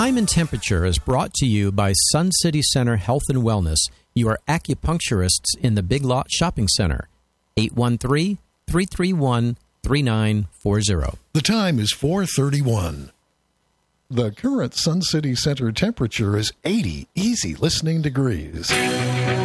Time and Temperature is brought to you by Sun City Center Health and Wellness, your acupuncturists in the Big Lot Shopping Center. 813-331-3940. The time is 4:31. The current Sun City Center temperature is 80 easy listening degrees.